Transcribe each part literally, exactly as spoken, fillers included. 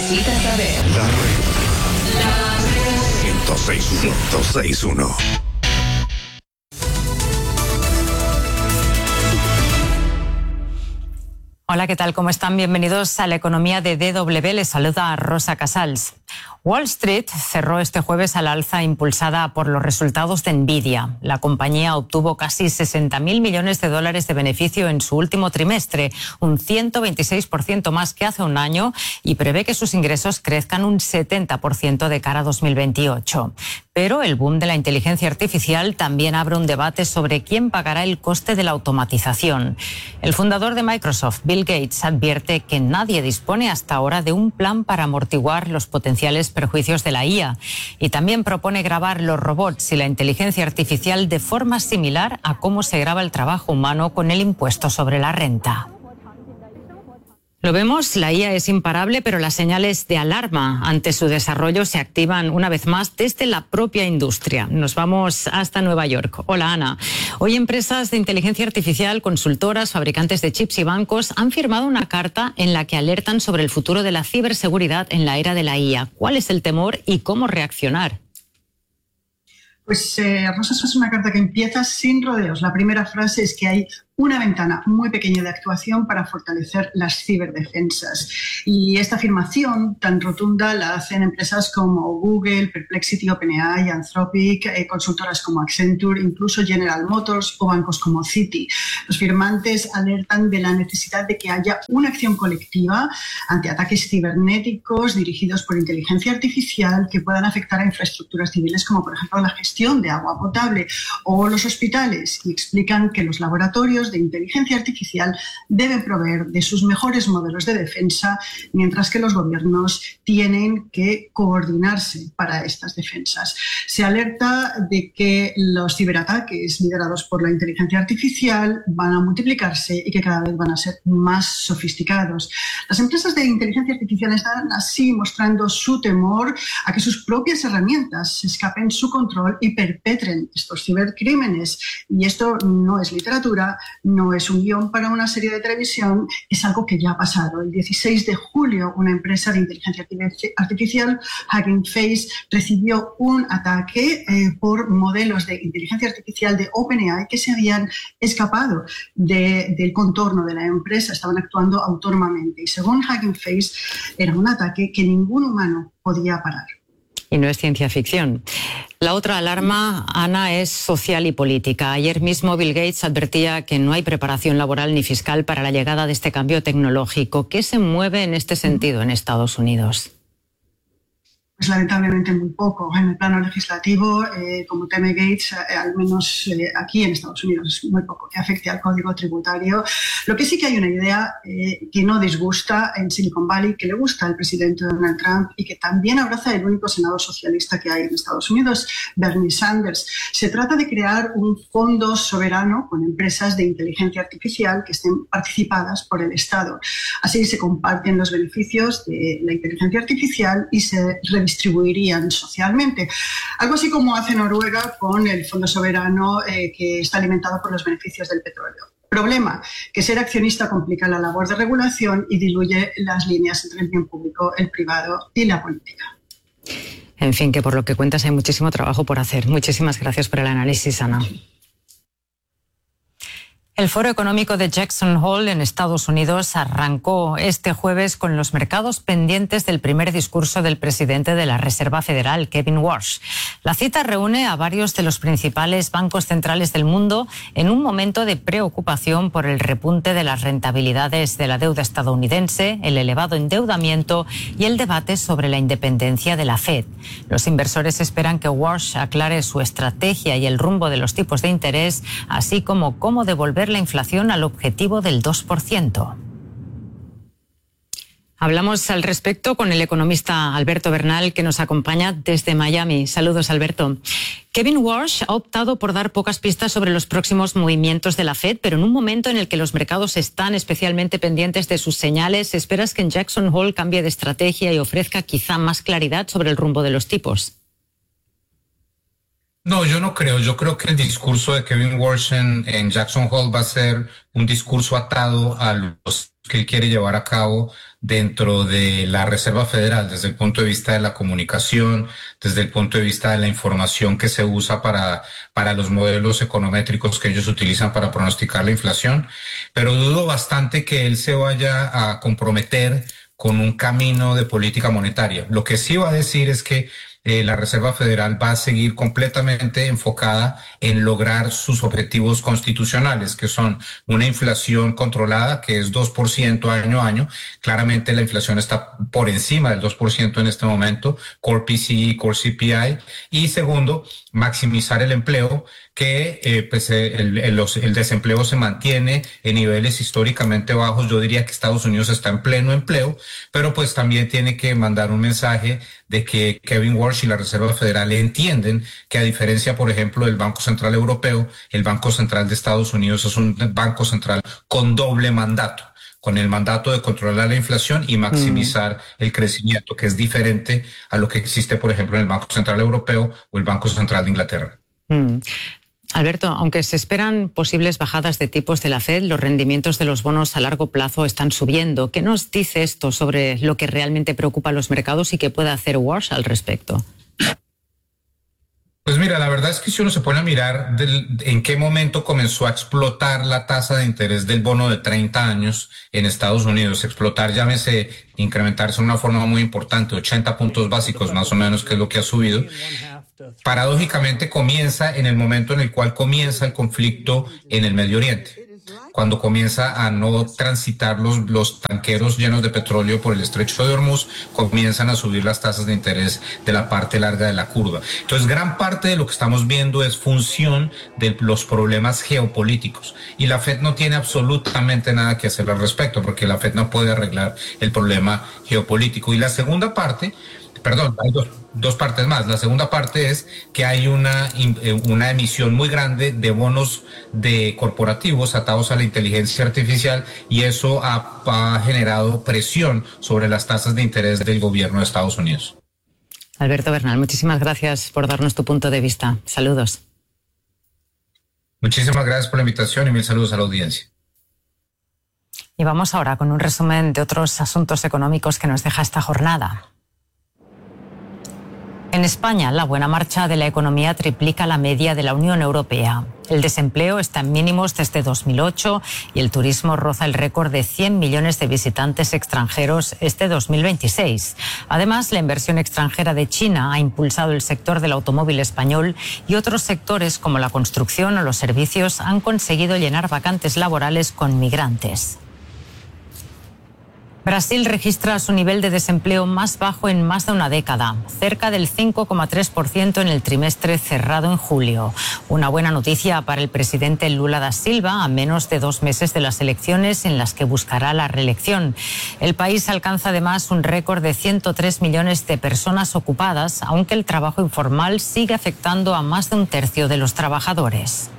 necesitas saber. La red. La red. ciento seis punto uno. Hola, ¿qué tal? ¿Cómo están? Bienvenidos a la economía de D W. Les saluda Rosa Casals. Wall Street cerró este jueves al alza impulsada por los resultados de Nvidia. La compañía obtuvo casi sesenta mil millones de dólares de beneficio en su último trimestre, un ciento veintiséis por ciento más que hace un año, y prevé que sus ingresos crezcan un setenta por ciento de cara a dos mil veintiocho. Pero el boom de la inteligencia artificial también abre un debate sobre quién pagará el coste de la automatización. El fundador de Microsoft, Bill Gates, advierte que nadie dispone hasta ahora de un plan para amortiguar los potenciales perjuicios de la I A, y también propone grabar los robots y la inteligencia artificial de forma similar a cómo se graba el trabajo humano con el impuesto sobre la renta. Lo vemos, la I A es imparable, pero las señales de alarma ante su desarrollo se activan una vez más desde la propia industria. Nos vamos hasta Nueva York. Hola, Ana. Hoy empresas de inteligencia artificial, consultoras, fabricantes de chips y bancos han firmado una carta en la que alertan sobre el futuro de la ciberseguridad en la era de la I A. ¿Cuál es el temor y cómo reaccionar? Pues, eh, Rosa, es una carta que empieza sin rodeos. La primera frase es que hay una ventana muy pequeña de actuación para fortalecer las ciberdefensas. Y esta afirmación tan rotunda la hacen empresas como Google, Perplexity, OpenAI, Anthropic, eh, consultoras como Accenture, incluso General Motors o bancos como Citi. Los firmantes alertan de la necesidad de que haya una acción colectiva ante ataques cibernéticos dirigidos por inteligencia artificial que puedan afectar a infraestructuras civiles como, por ejemplo, la gestión de agua potable o los hospitales, y explican que los laboratorios de inteligencia artificial deben proveer de sus mejores modelos de defensa, mientras que los gobiernos tienen que coordinarse para estas defensas. Se alerta de que los ciberataques liderados por la inteligencia artificial van a multiplicarse y que cada vez van a ser más sofisticados. Las empresas de inteligencia artificial están así mostrando su temor a que sus propias herramientas escapen su control y perpetren estos cibercrímenes. Y esto no es literatura, no es un guión para una serie de televisión, es algo que ya ha pasado. El dieciséis de julio, una empresa de inteligencia artificial, Hugging Face, recibió un ataque eh, por modelos de inteligencia artificial de OpenAI que se habían escapado de, del contorno de la empresa, estaban actuando autónomamente. Y según Hugging Face, era un ataque que ningún humano podía parar. Y no es ciencia ficción. La otra alarma, Ana, es social y política. Ayer mismo Bill Gates advertía que no hay preparación laboral ni fiscal para la llegada de este cambio tecnológico. ¿Qué se mueve en este sentido en Estados Unidos? Pues lamentablemente muy poco. En el plano legislativo, eh, como teme Gates, eh, al menos eh, aquí en Estados Unidos, es muy poco que afecte al código tributario. Lo que sí que hay una idea eh, que no disgusta en Silicon Valley, que le gusta al presidente Donald Trump y que también abraza el único senador socialista que hay en Estados Unidos, Bernie Sanders. Se trata de crear un fondo soberano con empresas de inteligencia artificial que estén participadas por el Estado. Así se comparten los beneficios de la inteligencia artificial y se distribuirían socialmente. Algo así como hace Noruega con el fondo soberano eh, que está alimentado por los beneficios del petróleo. Problema, que ser accionista complica la labor de regulación y diluye las líneas entre el bien público, el privado y la política. En fin, que por lo que cuentas hay muchísimo trabajo por hacer. Muchísimas gracias por el análisis, Ana. El Foro Económico de Jackson Hole en Estados Unidos arrancó este jueves con los mercados pendientes del primer discurso del presidente de la Reserva Federal, Kevin Warsh. La cita reúne a varios de los principales bancos centrales del mundo en un momento de preocupación por el repunte de las rentabilidades de la deuda estadounidense, el elevado endeudamiento y el debate sobre la independencia de la Fed. Los inversores esperan que Warsh aclare su estrategia y el rumbo de los tipos de interés, así como cómo devolver la inflación al objetivo del dos por ciento. Hablamos al respecto con el economista Alberto Bernal, que nos acompaña desde Miami. Saludos, Alberto. Kevin Warsh ha optado por dar pocas pistas sobre los próximos movimientos de la Fed, pero en un momento en el que los mercados están especialmente pendientes de sus señales, ¿esperas que en Jackson Hole cambie de estrategia y ofrezca quizá más claridad sobre el rumbo de los tipos? No, yo no creo. Yo creo que el discurso de Kevin Warsh en, en Jackson Hole va a ser un discurso atado a los que él quiere llevar a cabo dentro de la Reserva Federal, desde el punto de vista de la comunicación, desde el punto de vista de la información que se usa para, para los modelos econométricos que ellos utilizan para pronosticar la inflación, pero dudo bastante que él se vaya a comprometer con un camino de política monetaria. Lo que sí va a decir es que Eh, la Reserva Federal va a seguir completamente enfocada en lograr sus objetivos constitucionales, que son una inflación controlada, que es dos por ciento año a año. Claramente la inflación está por encima del dos por ciento en este momento, Core P C E, Core C P I. Y segundo, maximizar el empleo, que eh, pues, el, el, los, el desempleo se mantiene en niveles históricamente bajos. Yo diría que Estados Unidos está en pleno empleo, pero pues también tiene que mandar un mensaje de que Kevin Walsh y la Reserva Federal entienden que, a diferencia, por ejemplo, del Banco Central Europeo, el Banco Central de Estados Unidos es un banco central con doble mandato, con el mandato de controlar la inflación y maximizar mm. el crecimiento, que es diferente a lo que existe, por ejemplo, en el Banco Central Europeo o el Banco Central de Inglaterra. Mm. Alberto, aunque se esperan posibles bajadas de tipos de la Fed, los rendimientos de los bonos a largo plazo están subiendo. ¿Qué nos dice esto sobre lo que realmente preocupa a los mercados y qué puede hacer Walsh al respecto? Pues mira, la verdad es que si uno se pone a mirar del, en qué momento comenzó a explotar la tasa de interés del bono de treinta años en Estados Unidos, explotar, llámese, incrementarse de una forma muy importante, ochenta puntos básicos más o menos, que es lo que ha subido. Paradójicamente comienza en el momento en el cual comienza el conflicto en el Medio Oriente, cuando comienza a no transitar los, los tanqueros llenos de petróleo por el estrecho de Hormuz, comienzan a subir las tasas de interés de la parte larga de la curva. Entonces, gran parte de lo que estamos viendo es función de los problemas geopolíticos, y la Fed no tiene absolutamente nada que hacer al respecto, porque la Fed no puede arreglar el problema geopolítico. Y la segunda parte, perdón, hay dos, dos partes más. La segunda parte es que hay una, una emisión muy grande de bonos de corporativos atados a la inteligencia artificial, y eso ha, ha generado presión sobre las tasas de interés del gobierno de Estados Unidos. Alberto Bernal, muchísimas gracias por darnos tu punto de vista. Saludos. Muchísimas gracias por la invitación y mil saludos a la audiencia. Y vamos ahora con un resumen de otros asuntos económicos que nos deja esta jornada. En España, la buena marcha de la economía triplica la media de la Unión Europea. El desempleo está en mínimos desde dos mil ocho y el turismo roza el récord de cien millones de visitantes extranjeros este dos mil veintiséis. Además, la inversión extranjera de China ha impulsado el sector del automóvil español, y otros sectores como la construcción o los servicios han conseguido llenar vacantes laborales con migrantes. Brasil registra su nivel de desempleo más bajo en más de una década, cerca del cinco coma tres por ciento en el trimestre cerrado en julio. Una buena noticia para el presidente Lula da Silva, a menos de dos meses de las elecciones en las que buscará la reelección. El país alcanza además un récord de ciento tres millones de personas ocupadas, aunque el trabajo informal sigue afectando a más de un tercio de los trabajadores.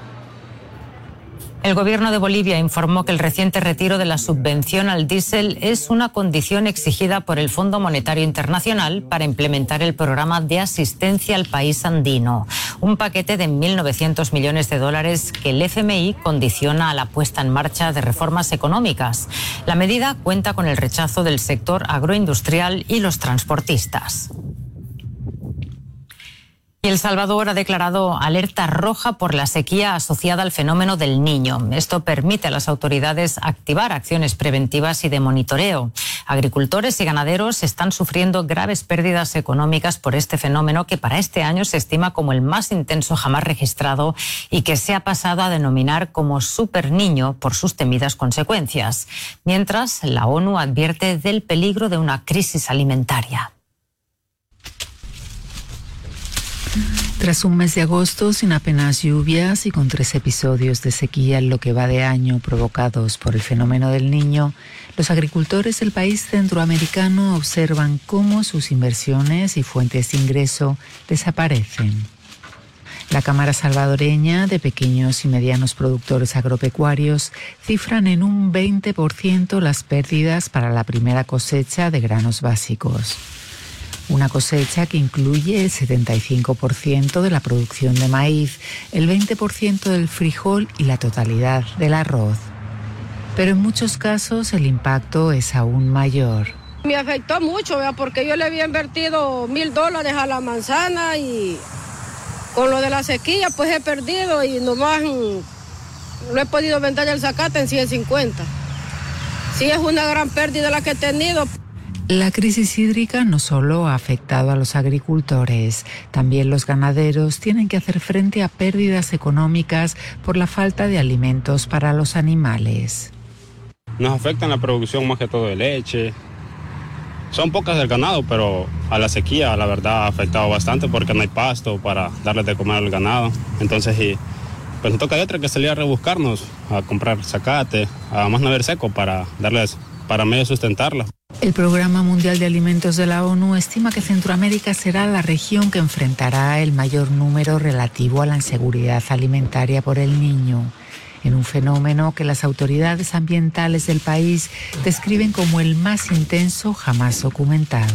El gobierno de Bolivia informó que el reciente retiro de la subvención al diésel es una condición exigida por el Fondo Monetario Internacional para implementar el programa de asistencia al país andino, un paquete de mil novecientos millones de dólares que el F M I condiciona a la puesta en marcha de reformas económicas. La medida cuenta con el rechazo del sector agroindustrial y los transportistas. Y El Salvador ha declarado alerta roja por la sequía asociada al fenómeno del Niño. Esto permite a las autoridades activar acciones preventivas y de monitoreo. Agricultores y ganaderos están sufriendo graves pérdidas económicas por este fenómeno, que para este año se estima como el más intenso jamás registrado y que se ha pasado a denominar como Super Niño por sus temidas consecuencias. Mientras, la ONU advierte del peligro de una crisis alimentaria. Tras un mes de agosto sin apenas lluvias y con tres episodios de sequía en lo que va de año provocados por el fenómeno del Niño, los agricultores del país centroamericano observan cómo sus inversiones y fuentes de ingreso desaparecen. La Cámara Salvadoreña de Pequeños y Medianos Productores Agropecuarios cifran en un veinte por ciento las pérdidas para la primera cosecha de granos básicos. Una cosecha que incluye el setenta y cinco por ciento de la producción de maíz, el veinte por ciento del frijol y la totalidad del arroz. Pero en muchos casos el impacto es aún mayor. Me afectó mucho, ¿verdad? Porque yo le había invertido mil dólares a la manzana y con lo de la sequía pues he perdido y nomás no he podido vender el zacate en ciento cincuenta. Sí, es una gran pérdida la que he tenido. La crisis hídrica no solo ha afectado a los agricultores, también los ganaderos tienen que hacer frente a pérdidas económicas por la falta de alimentos para los animales. Nos afecta en la producción más que todo de leche. Son pocas del ganado, pero a la sequía la verdad ha afectado bastante porque no hay pasto para darles de comer al ganado. Entonces, y, pues nos toca de otra que salir a rebuscarnos, a comprar zacate, a más no haber seco para darles, para medio sustentarla. El Programa Mundial de Alimentos de la ONU estima que Centroamérica será la región que enfrentará el mayor número relativo a la inseguridad alimentaria por el niño, en un fenómeno que las autoridades ambientales del país describen como el más intenso jamás documentado.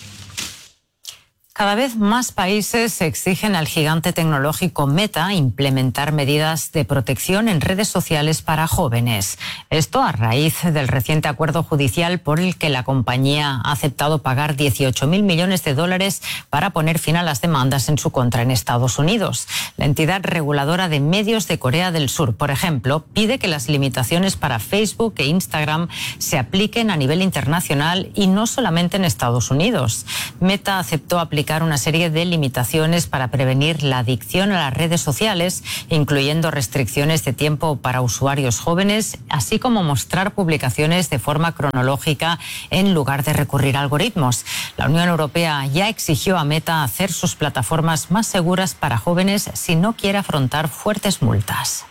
Cada vez más países exigen al gigante tecnológico Meta implementar medidas de protección en redes sociales para jóvenes. Esto a raíz del reciente acuerdo judicial por el que la compañía ha aceptado pagar dieciocho mil millones de dólares para poner fin a las demandas en su contra en Estados Unidos. La entidad reguladora de medios de Corea del Sur, por ejemplo, pide que las limitaciones para Facebook e Instagram se apliquen a nivel internacional y no solamente en Estados Unidos. Meta aceptó aplicar una serie de limitaciones para prevenir la adicción a las redes sociales, incluyendo restricciones de tiempo para usuarios jóvenes, así como mostrar publicaciones de forma cronológica en lugar de recurrir a algoritmos. La Unión Europea ya exigió a Meta hacer sus plataformas más seguras para jóvenes si no quiere afrontar fuertes multas.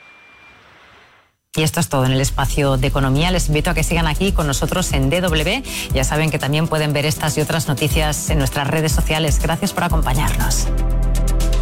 Y esto es todo en el espacio de economía. Les invito a que sigan aquí con nosotros en D W. Ya saben que también pueden ver estas y otras noticias en nuestras redes sociales. Gracias por acompañarnos.